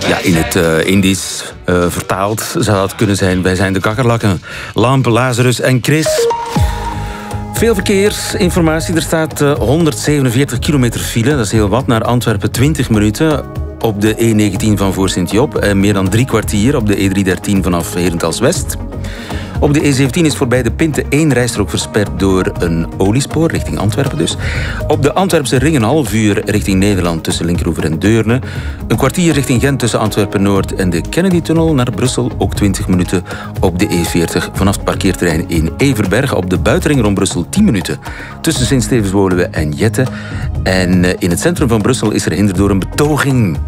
Ja, in het Indisch vertaald zou het kunnen zijn: wij zijn de kakkerlakken. Lamp, Lazarus en Chris. Veel verkeersinformatie. Er staat 147 kilometer file. Dat is heel wat. Naar Antwerpen 20 minuten op de E19 van voor Sint-Job. En meer dan 3 kwartier op de E313 vanaf Herentals-West. Op de E17 is voorbij de Pinte 1 rijstrook versperd door een oliespoor, richting Antwerpen dus. Op de Antwerpse ring een half uur richting Nederland tussen Linkeroever en Deurne. Een kwartier richting Gent tussen Antwerpen-Noord en de Kennedy-tunnel naar Brussel. Ook 20 minuten op de E40 vanaf het parkeerterrein in Everberg. Op de buitenring rond Brussel 10 minuten tussen Sint-Stevens-Woluwe en Jette. En in het centrum van Brussel is er hinder door een betoging.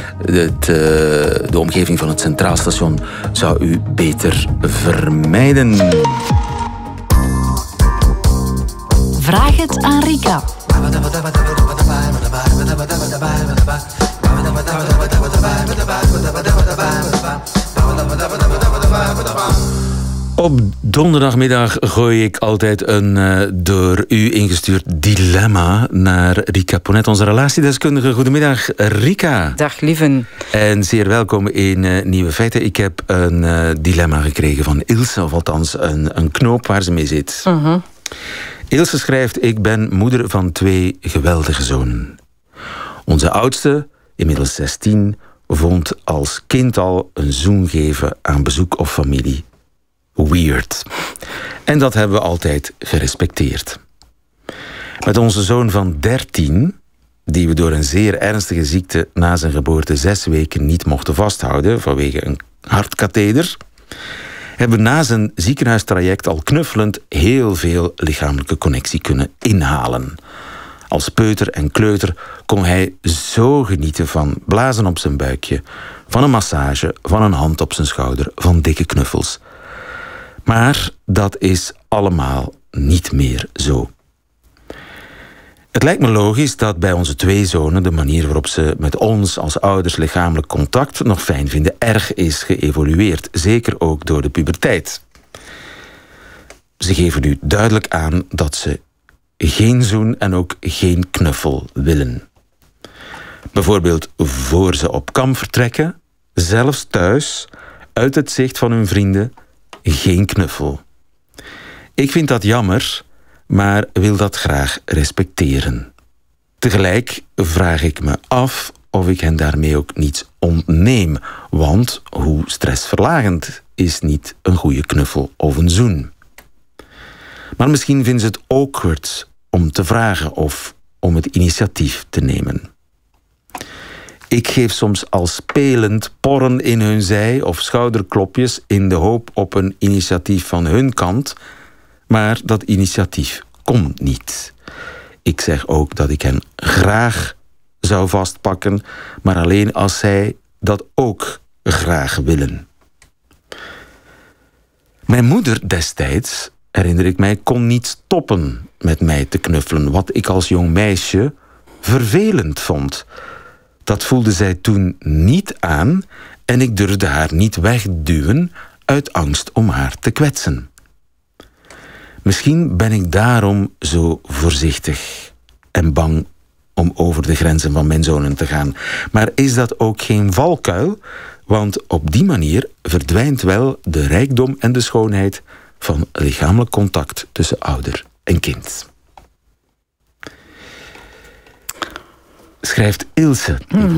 De omgeving van het Centraal Station zou u beter vermijden. Vraag het aan Rika. Op donderdagmiddag gooi ik altijd een door u ingestuurd dilemma naar Rika Ponet, onze relatiedeskundige. Goedemiddag, Rika. Dag, lieven. En zeer welkom in Nieuwe Feiten. Ik heb een dilemma gekregen van Ilse, of althans een knoop waar ze mee zit. Ilse schrijft: ik ben moeder van 2 geweldige zonen. Onze oudste, inmiddels 16, vond als kind al een zoen geven aan bezoek of familie weird. En dat hebben we altijd gerespecteerd. Met onze zoon van 13, die we door een zeer ernstige ziekte na zijn geboorte 6 weken niet mochten vasthouden vanwege een hartkatheder, hebben we na zijn ziekenhuistraject al knuffelend heel veel lichamelijke connectie kunnen inhalen. Als peuter en kleuter kon hij zo genieten van blazen op zijn buikje, van een massage, van een hand op zijn schouder, van dikke knuffels. Maar dat is allemaal niet meer zo. Het lijkt me logisch dat bij onze 2 zonen de manier waarop ze met ons als ouders lichamelijk contact nog fijn vinden erg is geëvolueerd. Zeker ook door de puberteit. Ze geven nu duidelijk aan dat ze geen zoen en ook geen knuffel willen. Bijvoorbeeld voor ze op kamp vertrekken, zelfs thuis, uit het zicht van hun vrienden, geen knuffel. Ik vind dat jammer, maar wil dat graag respecteren. Tegelijk vraag ik me af of ik hen daarmee ook niets ontneem. Want hoe stressverlagend is niet een goede knuffel of een zoen? Maar misschien vinden ze het awkward om te vragen of om het initiatief te nemen. Ik geef soms al spelend porren in hun zij of schouderklopjes in de hoop op een initiatief van hun kant, maar dat initiatief komt niet. Ik zeg ook dat ik hen graag zou vastpakken, maar alleen als zij dat ook graag willen. Mijn moeder destijds, herinner ik mij, kon niet stoppen met mij te knuffelen, wat ik als jong meisje vervelend vond. Dat voelde zij toen niet aan en ik durfde haar niet wegduwen uit angst om haar te kwetsen. Misschien ben ik daarom zo voorzichtig en bang om over de grenzen van mijn zonen te gaan. Maar is dat ook geen valkuil? Want op die manier verdwijnt wel de rijkdom en de schoonheid van lichamelijk contact tussen ouder en kind. Schrijft Ilse.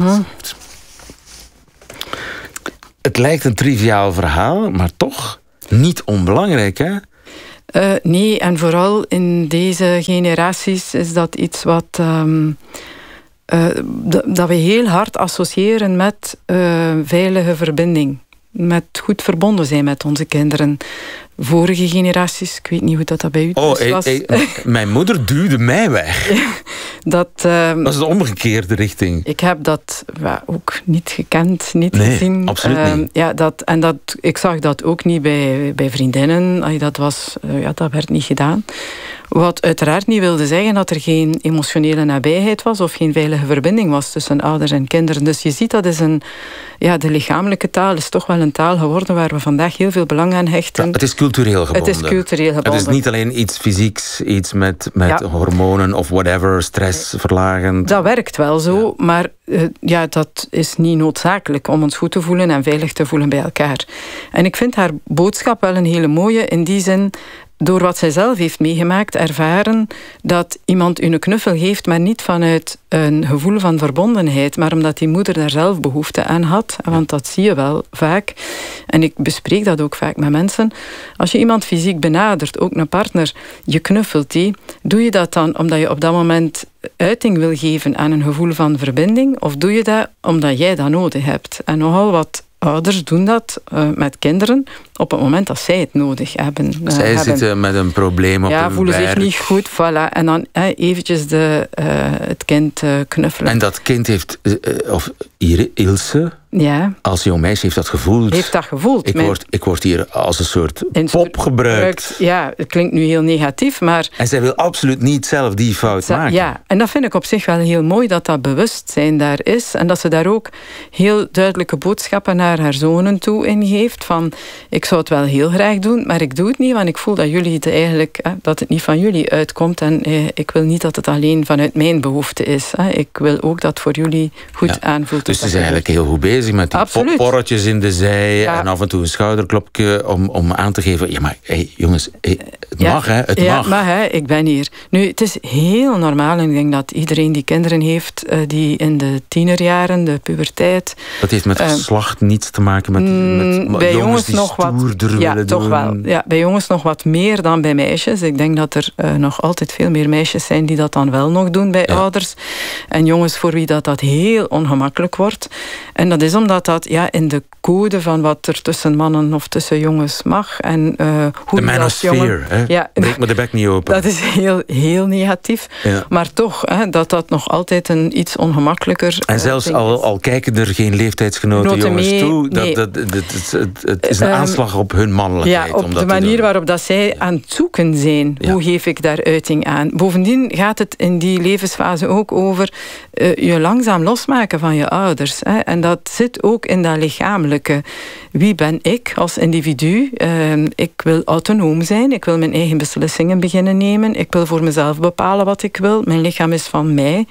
Het lijkt een triviaal verhaal, maar toch niet onbelangrijk, hè? Nee, en vooral in deze generaties is dat iets wat dat we heel hard associëren met veilige verbinding. Met goed verbonden zijn met onze kinderen. Vorige generaties, ik weet niet hoe dat bij u was. Mijn moeder duwde mij weg. Dat is de omgekeerde richting. Ik heb dat ook niet gekend, niet gezien. Nee, absoluut niet. Ik zag dat ook niet bij vriendinnen. Dat werd niet gedaan. Wat uiteraard niet wilde zeggen dat er geen emotionele nabijheid was of geen veilige verbinding was tussen ouders en kinderen. Dus je ziet, dat is de lichamelijke taal is toch wel een taal geworden waar we vandaag heel veel belang aan hechten. Ja, het is cultureel gebonden. Het is niet alleen iets fysieks, iets met hormonen of whatever, stressverlagend. Dat werkt wel zo, maar dat is niet noodzakelijk om ons goed te voelen en veilig te voelen bij elkaar. En ik vind haar boodschap wel een hele mooie, in die zin, door wat zij zelf heeft meegemaakt, ervaren dat iemand u een knuffel geeft, maar niet vanuit een gevoel van verbondenheid, maar omdat die moeder daar zelf behoefte aan had. Want dat zie je wel vaak. En ik bespreek dat ook vaak met mensen. Als je iemand fysiek benadert, ook een partner, je knuffelt die, doe je dat dan omdat je op dat moment uiting wil geven aan een gevoel van verbinding, of doe je dat omdat jij dat nodig hebt? En nogal wat ouders doen dat met kinderen op het moment dat zij het nodig hebben. Zij zitten met een probleem op hun werk. Voelen zich niet goed, voilà. En dan eventjes het kind knuffelen. En dat kind heeft, of Ilse, als jong meisje heeft dat gevoeld. Heeft dat gevoeld. Ik word hier als een soort pop gebruikt. Ja, het klinkt nu heel negatief, maar... En zij wil absoluut niet zelf die fout maken. Ja, en dat vind ik op zich wel heel mooi, dat dat bewustzijn daar is. En dat ze daar ook heel duidelijke boodschappen naar haar zonen toe ingeeft. Van, ik zou het wel heel graag doen, maar ik doe het niet, want ik voel dat jullie het eigenlijk, dat het niet van jullie uitkomt. En ik wil niet dat het alleen vanuit mijn behoefte is. Ik wil ook dat voor jullie goed aanvoelt. Dus ze is eigenlijk heel goed bezig met die porretjes in de zij en af en toe een schouderklopje om aan te geven. Ja, maar jongens, het mag, hè? Het mag. Maar ik ben hier. Nu, het is heel normaal, en ik denk dat iedereen die kinderen heeft, die in de tienerjaren, de puberteit... Dat heeft met geslacht niets te maken met bij jongens die nog stoerder willen doen. Toch wel. Ja, bij jongens nog wat meer dan bij meisjes. Ik denk dat er nog altijd veel meer meisjes zijn die dat dan wel nog doen bij ouders. En jongens voor wie dat heel ongemakkelijk wordt. En dat is omdat dat in de code van wat er tussen mannen of tussen jongens mag. En hoe de manosphere, hè? Ja, breek me de bek niet open. Dat is heel, heel negatief. Ja. Maar toch, dat nog altijd een iets ongemakkelijker... En zelfs al kijken er geen leeftijdsgenoten jongens toe, het is een aanslag op hun mannelijkheid. Ja, op de manier waarop dat zij aan het zoeken zijn. Ja. Hoe geef ik daar uiting aan? Bovendien gaat het in die levensfase ook over je langzaam losmaken van je ouders. En dat zit ook in dat lichamelijke. Wie ben ik als individu? Ik wil autonoom zijn. Ik wil mijn eigen beslissingen beginnen nemen. Ik wil voor mezelf bepalen wat ik wil. Mijn lichaam is van mij.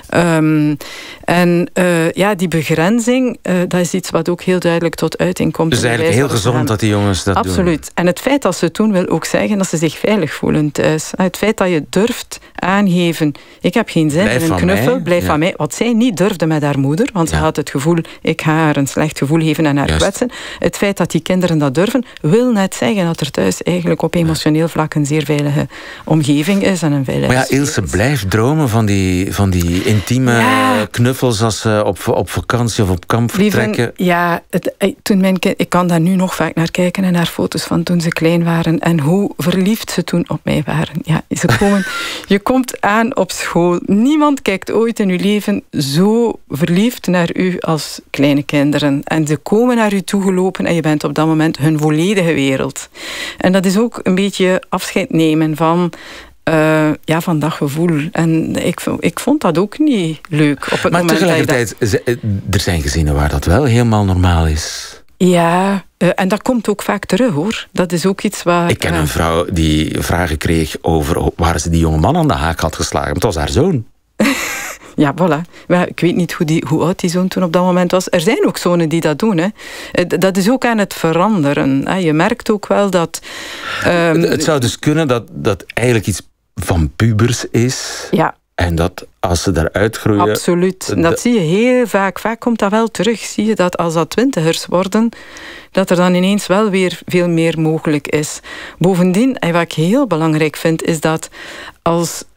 Die begrenzing, dat is iets wat ook heel duidelijk tot uiting komt. Dus eigenlijk heel gezond dat die jongens dat doen. Absoluut. En het feit dat ze het doen wil ook zeggen dat ze zich veilig voelen thuis. Het feit dat je durft aangeven, ik heb geen zin in een knuffel, blijf van mij. Wat zij niet durfde met haar moeder, want ze had het gevoel, ik ga haar een slecht gevoel geven en haar kwetsen. Het feit dat die kinderen dat durven, wil net zeggen dat er thuis eigenlijk op emotioneel vlak een zeer veilige omgeving is en een veilige... Maar Ilse blijft dromen van die intieme knuffels als ze op vakantie of op kamp vertrekken. Toen mijn kind, ik kan daar nu nog vaak naar kijken en naar foto's van toen ze klein waren en hoe verliefd ze toen op mij waren. Ja, je komt aan op school. Niemand kijkt ooit in uw leven zo verliefd naar u als kleine kinderen. En ze komen naar u toegelopen en je bent op dat moment hun volledige wereld. En dat is ook een beetje afscheid nemen van dat gevoel. En ik vond dat ook niet leuk. Op het maar moment tegelijkertijd, er zijn gezinnen waar dat wel helemaal normaal is. Ja, en dat komt ook vaak terug, hoor. Dat is ook iets waar... Ik ken een vrouw die vragen kreeg over waar ze die jonge man aan de haak had geslagen. Maar het was haar zoon. Ja, voilà. Ik weet niet hoe oud die zoon toen op dat moment was. Er zijn ook zonen die dat doen. Hè. Dat is ook aan het veranderen. Je merkt ook wel dat... Het zou dus kunnen dat eigenlijk iets van pubers is. Ja. En dat als ze daaruit groeien... Absoluut. Dat zie je heel vaak. Vaak komt dat wel terug. Zie je dat als dat twintigers worden, dat er dan ineens wel weer veel meer mogelijk is. Bovendien, en wat ik heel belangrijk vind, is dat als